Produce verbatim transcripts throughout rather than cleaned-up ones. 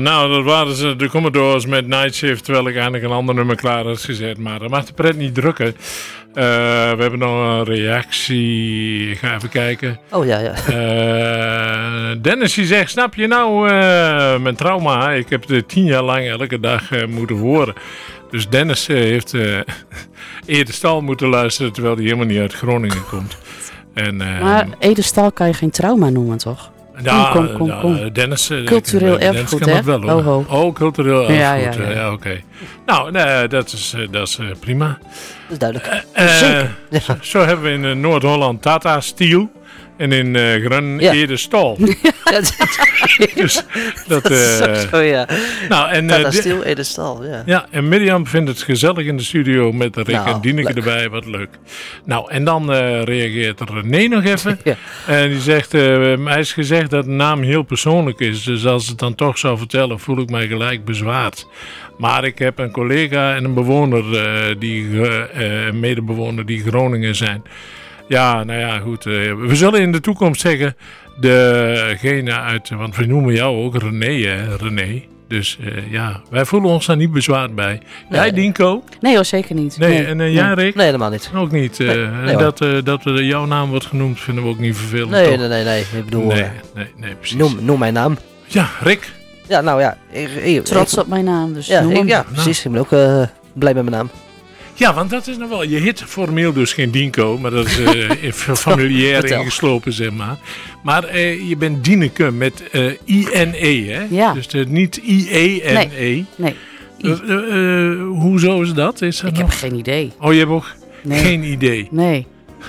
nou, dat waren ze, de Commodores met Night Shift, terwijl ik eigenlijk een ander nummer klaar had gezet. Maar dat mag de pret niet drukken. Uh, we hebben nog een reactie. Ik ga even kijken. Oh ja, ja. Uh, Dennis die zegt, snap je nou uh, mijn trauma? Ik heb er tien jaar lang elke dag uh, moeten horen. Dus Dennis uh, heeft uh, Ede Stal moeten luisteren, terwijl hij helemaal niet uit Groningen komt. En, uh, maar Ede Stal kan je geen trauma noemen, toch? Ja, kom, kom, kom, kom. Ja, Dennis, cultureel Dennis erfgoed, kan hè? wel, hoor. Oh, oh, cultureel erfgoed. Ja, Ja, ja, ja. ja, oké. Okay. Nou, nee, dat is, dat is uh, prima. Dat is duidelijk. Uh, Zeker. Uh, zo, zo hebben we in uh, Noord-Holland Tata Steel en in uh, Grun ja. Ede Stal. Dus dat, dat is uh, zo, ja. Nou, en, Tata uh, Steel, Ede Stal, ja. Ja, en Mirjam vindt het gezellig in de studio met Rick nou, en Dieneke leuk. erbij. Wat leuk. Nou, en dan uh, reageert René nog even. Ja. En die zegt, uh, hij is gezegd dat de naam heel persoonlijk is. Dus als het dan toch zou vertellen, voel ik mij gelijk bezwaard. Maar ik heb een collega en een bewoner, uh, die, uh, uh, medebewoner die Groningen zijn. Ja, nou ja, goed. Uh, we zullen in de toekomst zeggen, degene uit, want we noemen jou ook René, hè, René. Dus uh, ja, wij voelen ons daar niet bezwaard bij. Nee. Jij, Dinko? Nee hoor, zeker niet. Nee, nee. en uh, jij, Rick? Nee, helemaal niet. Ook niet. Uh, Nee, en nee, dat, uh, dat uh, jouw naam wordt genoemd vinden we ook niet vervelend. Nee, toch? nee, nee, nee. Ik bedoel, nee, uh, nee, nee, precies. noem, noem mijn naam. Ja, Rick. Ja, nou ja. Ik, ik, Trots ik, op mijn naam, dus ja, noem ik, hem. ja, precies. Ik ben ook uh, blij met mijn naam. Ja, want dat is nog wel... Je heet formeel dus geen Dinko, maar dat is uh, familiair Vertel. ingeslopen, zeg maar. Maar uh, je bent Dieneke met uh, I N E, hè? Ja. Dus uh, niet I E N E. Nee. Uh, uh, uh, hoezo is dat? Is dat Ik nog? heb geen idee. Oh, je hebt ook Nee. geen idee. Nee.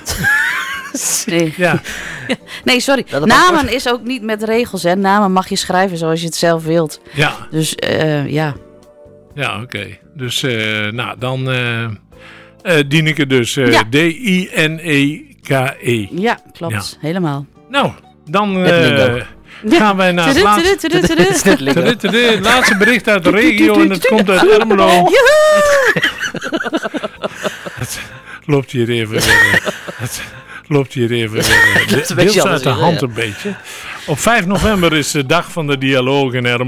nee. Ja. Nee, sorry. Ja, dat Namen mag. is ook niet met regels, hè. Namen mag je schrijven zoals je het zelf wilt. Ja, Dus, uh, ja. ja oké. Okay. Dus, uh, nou, dan uh, uh, Dieneke dus. Uh, Ja. D I N E K E. Ja, klopt. Ja. Helemaal. Nou, dan Met uh, lingo. gaan wij naar het Tudu, laatste... tudu, tudu, tudu. Het is net lingo. Tudu, tudu, Het laatste bericht uit de regio en het komt uit Ermelo. Het loopt hier even weer. Het loopt hier even weer. Dat is een beetje Deels uit anders de weer, hand ja. een beetje. Op vijf november is de dag van de dialoog in Ermelo.